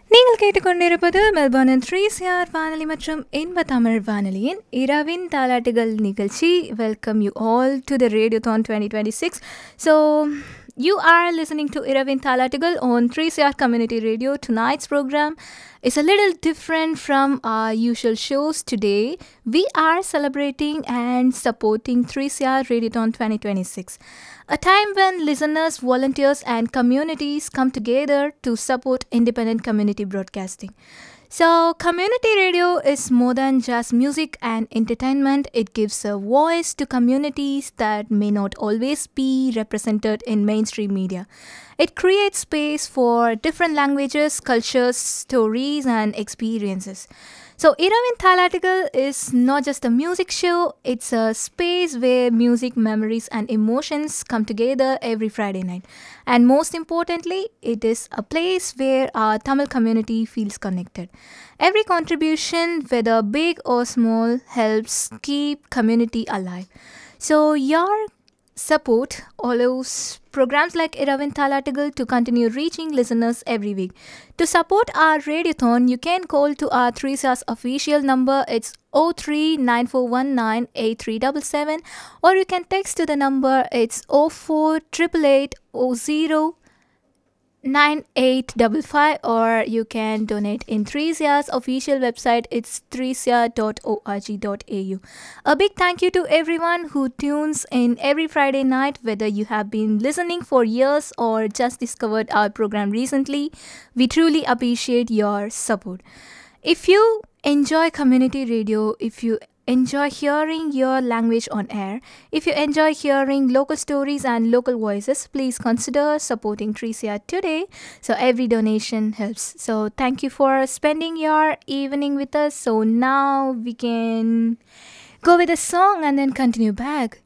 நீங்கள் கேட்டுக்கொண்டிருப்பது மெல்பர்னின் 3CR வானொலி மற்றும் இன்ப தமிழ் வானொலியின் இரவின் தாலாட்டுகள் நிகழ்ச்சி. Welcome you all to the ரேடியோதான் 2026. So, you are listening to Iravin Thalatugal on 3CR Community Radio. Tonight's program is a little different from our usual shows. Today, we are celebrating and supporting 3CR Radiothon 2026, a time when listeners, volunteers, and communities come together to support independent community broadcasting. So, community radio is more than just music and entertainment. It gives a voice to communities that may not always be represented in mainstream media. It creates space for different languages, cultures, stories, and experiences. So, Iravin Thalatigal is not just a music show, it's a space where music, memories, and emotions come together every Friday night. And most importantly, it is a place where our Tamil community feels connected. Every contribution, whether big or small, helps keep community alive. So, your support allows programs like Iravin Thalatigal to continue reaching listeners every week. To support our radiothon, you can call to our 3SAR's official number. It's 0394198377, or you can text to the number. It's 048880 9855, or you can donate in 3CR's official website. It's 3cr.org.au. A big thank you to everyone who tunes in every Friday night, whether you have been listening for years or just discovered our program recently. We truly appreciate your support. If you enjoy community radio, if you enjoy hearing your language on air, if you enjoy hearing local stories and local voices, please consider supporting 3CR today. So every donation helps. So thank you for spending your evening with us. So now we can go with a song and then continue back.